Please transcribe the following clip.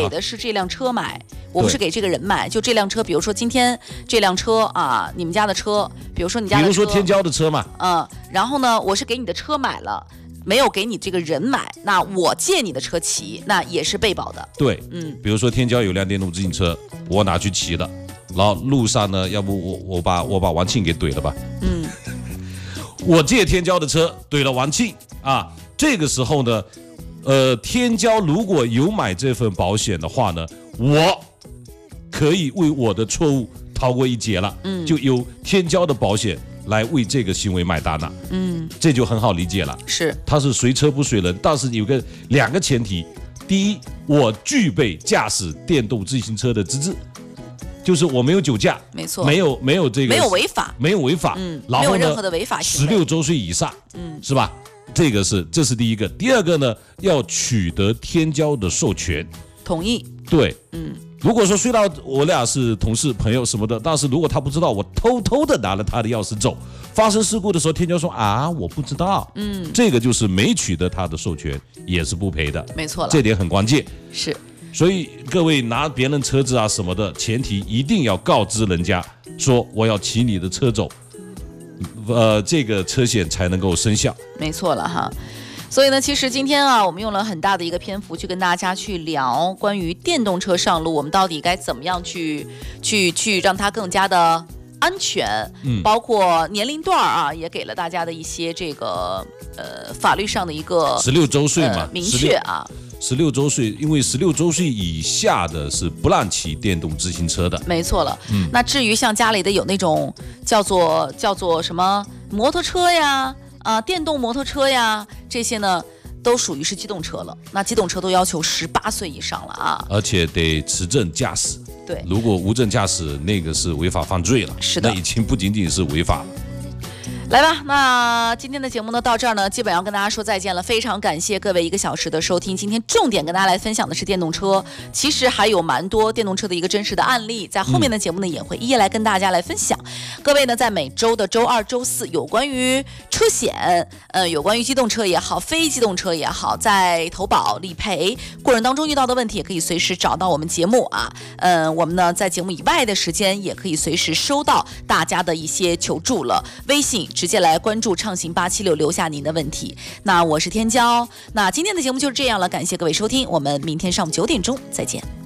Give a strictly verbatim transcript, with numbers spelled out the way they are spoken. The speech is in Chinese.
给的是这辆车买，我不是给这个人买。就这辆车，比如说今天这辆车啊，你们家的车，比如说你家的车， 比如说天骄的车嘛， 嗯，然后呢，我是给你的车买了。没有给你这个人买，那我借你的车骑，那也是被保的。 对， 嗯， 比如说天骄有辆电动自行车，我拿去骑了，然后路上呢，要不我我把我把王庆给怼了吧？ 嗯， 我借天骄的车怼了王庆啊，这个时候呢，呃，天骄如果有买这份保险的话呢，我可以为我的错误逃过一劫了，嗯，就由天骄的保险来为这个行为买单了，嗯，这就很好理解了。 是， 他是随车不随人，但是有个两个前提：第一，我具备驾驶电动自行车的资质，就是我没有酒驾， 没错， 没有没有这个没有违法， 没有违法， 嗯， 然后呢， 没有任何的违法行为， 十六周岁以上，嗯，是吧？这个是这是第一个。第二个呢，要取得天骄的授权， 同意， 对， 嗯。 如果说虽然我俩是同事朋友什么的，但是如果他不知道，我偷偷的拿了他的钥匙走，发生事故的时候，天骄说啊我不知道，嗯，这个就是没取得他的授权也是不赔的， 没错了， 这点很关键。 是， 所以各位拿别人车子啊什么的，前提一定要告知人家说我要骑你的车走，呃，这个车险才能够生效。 没错了哈。所以呢，其实今天啊，我们用了很大的一个篇幅去跟大家去聊关于电动车上路，我们到底该怎么样去去去让它更加的安全，嗯，包括年龄段啊，也给了大家的一些这个呃法律上的一个十六周岁嘛， 呃、明确啊。 十六周岁，因为十六周岁以下的是不让骑电动自行车的。 没错了，嗯，那至于像家里的有那种叫做叫做什么摩托车呀。啊，电动摩托车呀，这些呢都属于是机动车了。那机动车都要求十八岁以上了啊， 而且得持证驾驶。 对， 如果无证驾驶，那个是违法犯罪了。 是的， 那已经不仅仅是违法了。 来吧，那今天的节目呢到这儿呢，基本上跟大家说再见了。非常感谢各位一个小时的收听。今天重点跟大家来分享的是电动车，其实还有蛮多电动车的一个真实的案例，在后面的节目呢、嗯、也会一一来跟大家来分享。各位呢，在每周的周二、周四，有关于车险，呃，有关于机动车也好，非机动车也好，在投保、理赔过程当中遇到的问题，也可以随时找到我们节目啊。嗯、呃，我们呢在节目以外的时间，也可以随时收到大家的一些求助了。微信直接来关注畅行八七六，留下您的问题。那我是天骄，那今天的节目就是这样了，感谢各位收听，我们明天上午九点钟再见。